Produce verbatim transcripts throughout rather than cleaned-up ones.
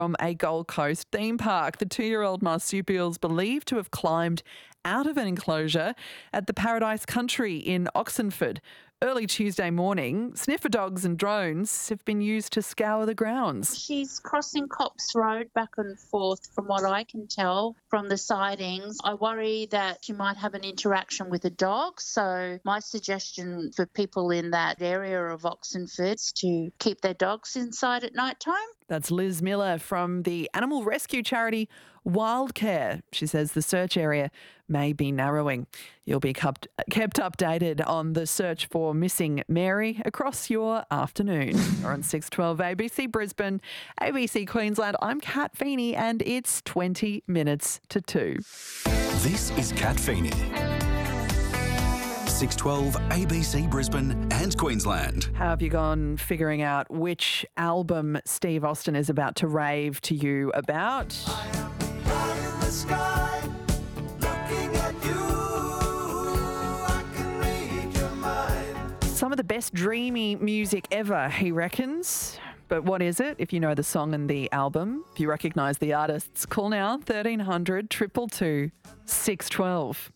from a Gold Coast theme park. The two-year-old marsupials believed to have climbed out of an enclosure at the Paradise Country in Oxenford. Early Tuesday morning, sniffer dogs and drones have been used to scour the grounds. She's crossing Cops Road back and forth from what I can tell from the sightings. I worry that she might have an interaction with a dog, so my suggestion for people in that area of Oxenford is to keep their dogs inside at night time. That's Liz Miller from the animal rescue charity Wildcare. She says the search area may be narrowing. You'll be kept, kept updated on the search for missing Mary across your afternoon. Or on six twelve A B C Brisbane, A B C Queensland. I'm Kat Feeney and it's twenty minutes to two. This is Kat Feeney. six twelve A B C Brisbane and Queensland. How have you gone figuring out which album Steve Austin is about to rave to you about? I am high in the sky, looking at you. I can read your mind. Some of the best dreamy music ever, he reckons. But what is it? If you know the song and the album, if you recognise the artists, call now thirteen hundred, two two two, six one two.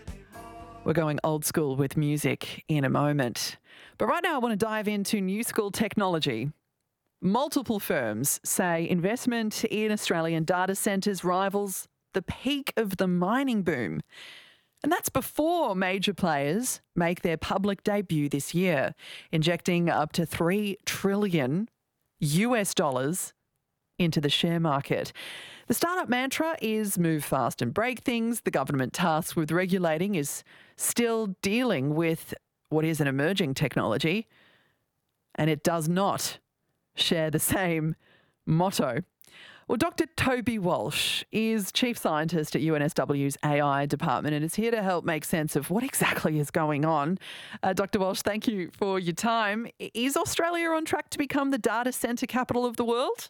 We're going old school with music in a moment. But right now I want to dive into new school technology. Multiple firms say investment in Australian data centres rivals the peak of the mining boom. And that's before major players make their public debut this year, injecting up to three trillion U S dollars into the share market. The startup mantra is move fast and break things. The government tasked with regulating is still dealing with what is an emerging technology, and it does not share the same motto. Well, Doctor Toby Walsh is Chief Scientist at U N S W's A I department and is here to help make sense of what exactly is going on. Uh, Doctor Walsh, thank you for your time. Is Australia on track to become the data centre capital of the world?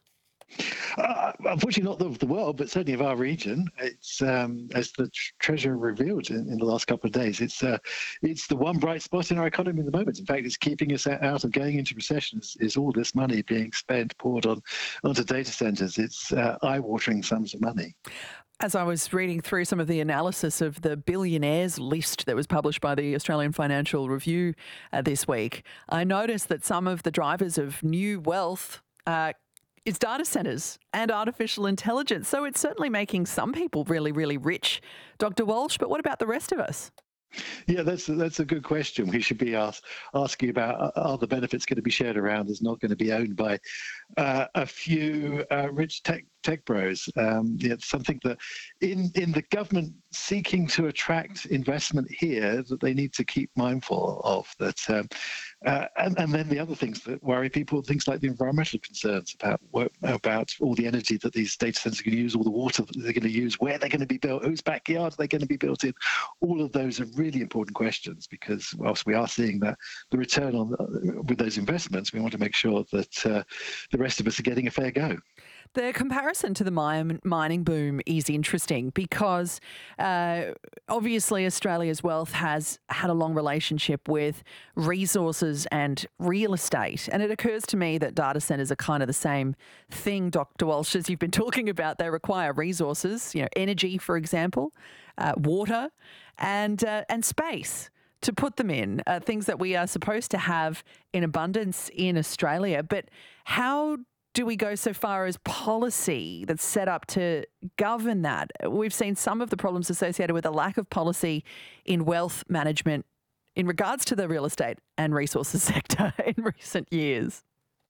Uh, unfortunately, not of the world, but certainly of our region. It's um, as the tr- Treasurer revealed in, in the last couple of days. It's uh, it's the one bright spot in our economy at the moment. In fact, it's keeping us out of going into recession. Is, is all this money being spent poured on onto data centres? It's uh, eye-watering sums of money. As I was reading through some of the analysis of the billionaires list that was published by the Australian Financial Review uh, this week, I noticed that some of the drivers of new wealth uh, is data centres and artificial intelligence. So it's certainly making some people really, really rich, Doctor Walsh. But what about the rest of us? Yeah, that's that's a good question. We should be ask, asking about are the benefits going to be shared around? Is not going to be owned by uh, a few uh, rich tech tech bros. Um, yeah, it's something that in in the government seeking to attract investment here that they need to keep mindful of. That um, uh, and and then the other things that worry people, things like the environmental concerns about about all the energy that these data centers are going to use, all the water that they're going to use, where they're going to be built, whose backyard they're going to be built in. All of those are really important questions because whilst we are seeing that the return on the, with those investments, we want to make sure that uh, the rest of us are getting a fair go. The comparison to the mine, mining boom is interesting because uh, obviously Australia's wealth has had a long relationship with resources and real estate. And it occurs to me that data centres are kind of the same thing, Doctor Walsh, as you've been talking about. They require resources, you know, energy, for example, uh, water and uh, and space to put them in, uh, things that we are supposed to have in abundance in Australia. But how do we go so far as policy that's set up to govern that? We've seen some of the problems associated with a lack of policy in wealth management in regards to the real estate and resources sector in recent years.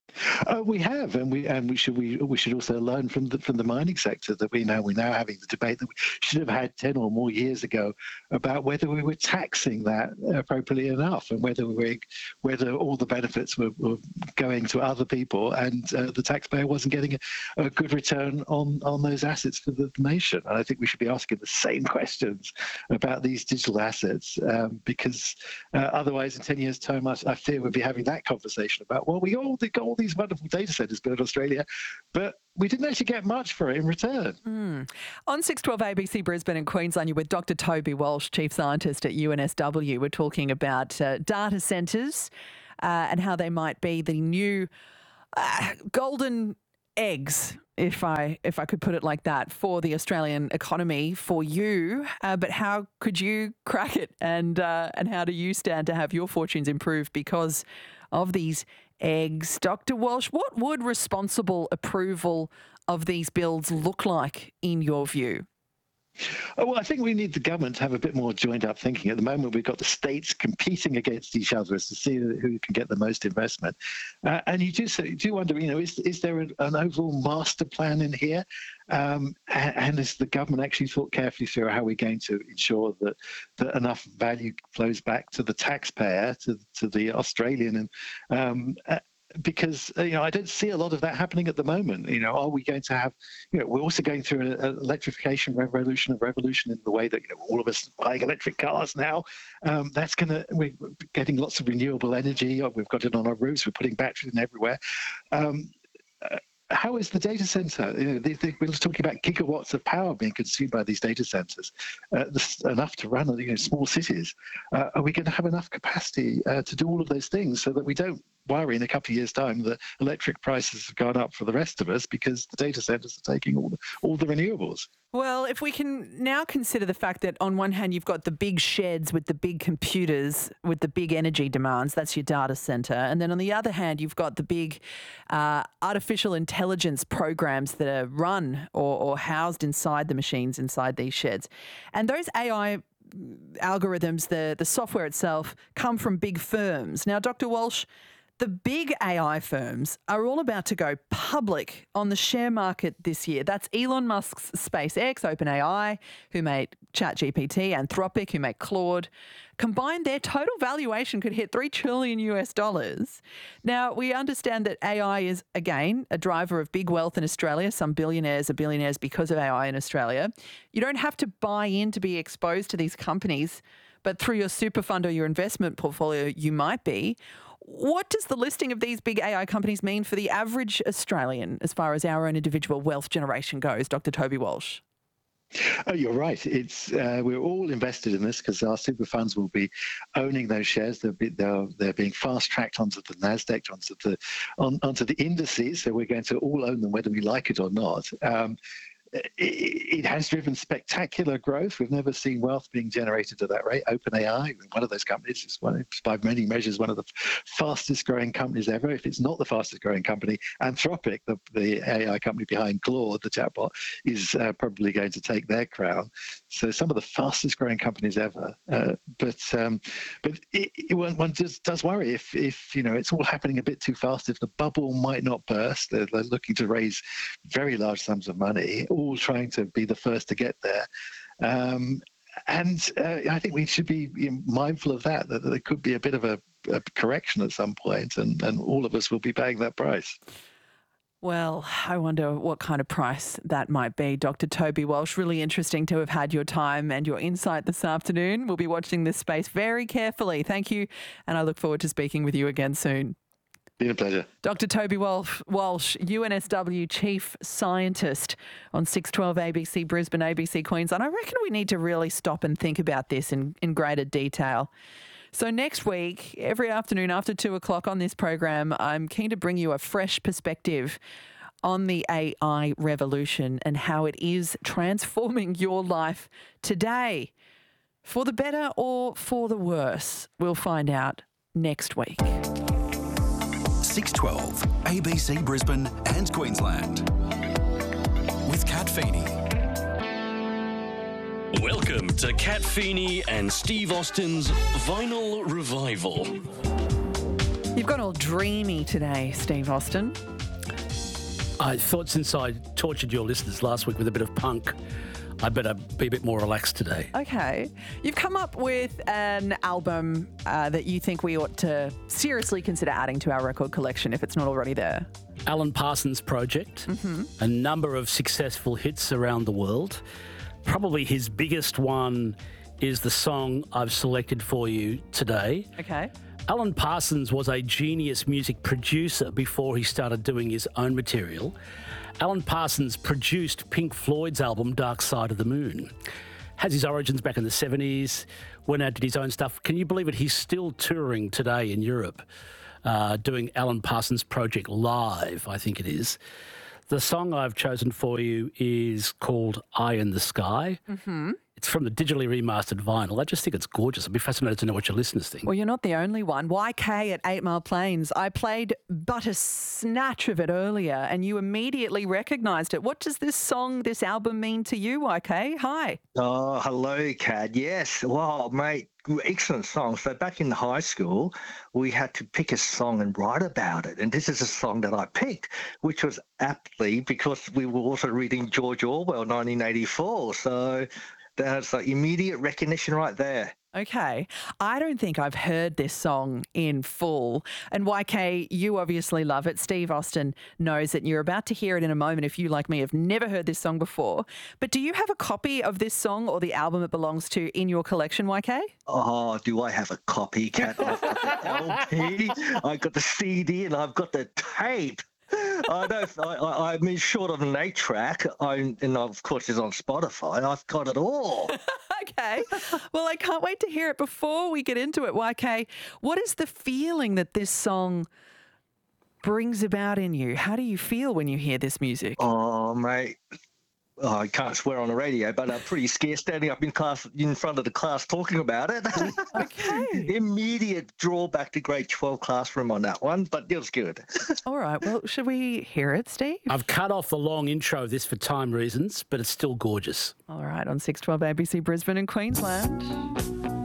Uh, we have, and we and we should we we should also learn from the from the mining sector that we now we're now having the debate that we should have had ten or more years ago about whether we were taxing that appropriately enough and whether we were, whether all the benefits were, were going to other people and uh, the taxpayer wasn't getting a, a good return on on those assets for the nation. And I think we should be asking the same questions about these digital assets um, because uh, otherwise, in ten years' time, I, I fear we'll be having that conversation about well, we all got all these wonderful data centres built in Australia, but we didn't actually get much for it in return. Mm. On six twelve A B C Brisbane and Queensland, you're with Doctor Toby Walsh, Chief Scientist at U N S W. We're talking about uh, data centres uh, and how they might be the new uh, golden eggs, if I if I could put it like that, for the Australian economy for you. Uh, but how could you crack it, and uh, and how do you stand to have your fortunes improved because of these eggs? Doctor Walsh, what would responsible approval of these bills look like in your view? Oh, well, I think we need the government to have a bit more joined-up thinking. At the moment, we've got the states competing against each other as to see who can get the most investment. Uh, and you do, you do wonder, you know, is, is there an, an overall master plan in here? Um, and, and has the government actually thought carefully through how we're going to ensure that, that enough value flows back to the taxpayer, to, to the Australian? And um, uh, because, you know, I don't see a lot of that happening at the moment. You know, are we going to have, you know, we're also going through an electrification revolution, a revolution in the way that, you know, all of us buying electric cars now. Um, that's going to, we're getting lots of renewable energy. We've got it on our roofs. We're putting batteries in everywhere. Um, uh, How is the data center? You know, they, they, we're talking about gigawatts of power being consumed by these data centers, uh, this, enough to run, you know, small cities. Uh, are we going to have enough capacity uh, to do all of those things so that we don't worry in a couple of years' time that electric prices have gone up for the rest of us because the data centers are taking all the, all the renewables? Well, if we can now consider the fact that on one hand you've got the big sheds with the big computers with the big energy demands, that's your data centre, and then on the other hand you've got the big uh, artificial intelligence programs that are run or, or housed inside the machines inside these sheds. And those A I algorithms, the, the software itself, come from big firms. Now, Doctor Walsh, the big A I firms are all about to go public on the share market this year. That's Elon Musk's SpaceX, OpenAI, who made ChatGPT, Anthropic, who made Claude. Combined, their total valuation could hit three trillion U S dollars. Now, we understand that A I is, again, a driver of big wealth in Australia. Some billionaires are billionaires because of A I in Australia. You don't have to buy in to be exposed to these companies, but through your super fund or your investment portfolio, you might be. What does the listing of these big A I companies mean for the average Australian as far as our own individual wealth generation goes, Doctor Toby Walsh? Oh, you're right. It's uh, we're all invested in this because our super funds will be owning those shares. They'll be, they're, they're being fast tracked onto the NASDAQ, onto the on, onto the indices. So we're going to all own them whether we like it or not. Um, It, it has driven spectacular growth. We've never seen wealth being generated at that rate. OpenAI, one of those companies, is one, by many measures one of the fastest growing companies ever. If it's not the fastest growing company, Anthropic, the, the A I company behind Claude, the chatbot, is uh, probably going to take their crown. So some of the fastest growing companies ever. Uh, but um, but it, it, one, one just does worry if, if you know it's all happening a bit too fast. If the bubble might not burst, they're, they're looking to raise very large sums of money, all trying to be the first to get there. Um, and uh, I think we should be mindful of that, that there could be a bit of a, a correction at some point, and, and all of us will be paying that price. Well, I wonder what kind of price that might be. Doctor Toby Walsh, really interesting to have had your time and your insight this afternoon. We'll be watching this space very carefully. Thank you, and I look forward to speaking with you again soon. Been a pleasure. Doctor Toby Walsh, Walsh, U N S W Chief Scientist on six twelve A B C Brisbane, A B C Queensland. I reckon we need to really stop and think about this in, in greater detail. So next week, every afternoon after two o'clock on this program, I'm keen to bring you a fresh perspective on the A I revolution and how it is transforming your life today. For the better or for the worse, we'll find out next week. six twelve A B C Brisbane and Queensland with Kat Feeney. Welcome to Kat Feeney and Steve Austin's Vinyl Revival. You've gone all dreamy today, Steve Austin. I thought since I tortured your listeners last week with a bit of punk, I better be a bit more relaxed today. Okay. You've come up with an album uh, that you think we ought to seriously consider adding to our record collection if it's not already there. Alan Parsons Project, mm-hmm. a number of successful hits around the world. Probably his biggest one is the song I've selected for you today. Okay. Alan Parsons was a genius music producer before he started doing his own material. Alan Parsons produced Pink Floyd's album Dark Side of the Moon. Has his origins back in the seventies, went out, did his own stuff. Can you believe it? He's still touring today in Europe, uh, doing Alan Parsons Project live, I think it is. The song I've chosen for you is called Eye in the Sky. Mm-hmm. It's from the digitally remastered vinyl. I just think it's gorgeous. I'd be fascinated to know what your listeners think. Well, you're not the only one. Y K at Eight Mile Plains. I played but a snatch of it earlier and you immediately recognised it. What does this song, this album mean to you, Y K? Hi. Oh, hello, Cad. Yes. Wow, mate. Excellent song. So back in high school, we had to pick a song and write about it. And this is a song that I picked, which was aptly because we were also reading George Orwell, nineteen eighty-four. So that's like immediate recognition right there. Okay. I don't think I've heard this song in full. And Y K, you obviously love it. Steve Austin knows it. You're about to hear it in a moment if you, like me, have never heard this song before. But do you have a copy of this song or the album it belongs to in your collection, Y K? Oh, do I have a copy, Cat? I've got the L P, I've got the C D, and I've got the tape. I don't. I, I, I mean, short of an eight track, I and of course it's on Spotify. I've got it all. Okay. Well, I can't wait to hear it. Before we get into it, Y K, what is the feeling that this song brings about in you? How do you feel when you hear this music? Oh, mate. Oh, I can't swear on the radio, but I'm pretty scared standing up in class, in front of the class, talking about it. Okay. Immediate drawback to grade twelve classroom on that one, but it was good. All right. Well, should we hear it, Steve? I've cut off the long intro of this for time reasons, but it's still gorgeous. All right. On six twelve A B C Brisbane and Queensland.